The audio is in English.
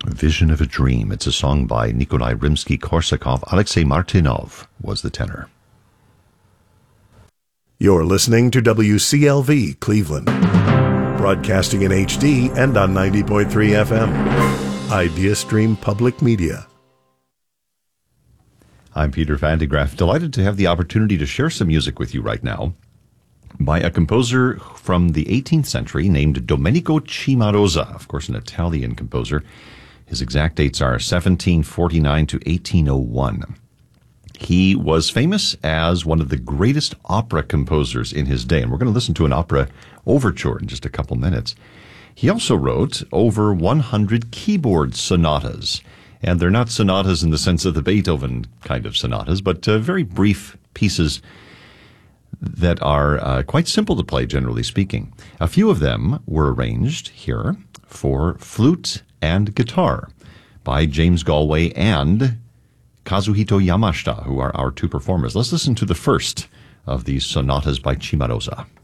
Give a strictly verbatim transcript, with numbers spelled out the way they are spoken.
Vision of a Dream. It's a song by Nikolai Rimsky-Korsakov. Alexei Martynov was the tenor. You're listening to W C L V Cleveland, broadcasting in H D and on ninety point three F M. IdeaStream Public Media. I'm Peter Van de Graaff, delighted to have the opportunity to share some music with you right now by a composer from the eighteenth century named Domenico Cimarosa, of course an Italian composer. His exact dates are seventeen forty-nine to eighteen oh one. He was famous as one of the greatest opera composers in his day, and we're going to listen to an opera overture in just a couple minutes. He also wrote over one hundred keyboard sonatas, and they're not sonatas in the sense of the Beethoven kind of sonatas, but uh, very brief pieces that are uh, quite simple to play, generally speaking. A few of them were arranged here for flute and guitar by James Galway and Kazuhito Yamashita, who are our two performers. Let's listen to the first of these sonatas by Cimarosa.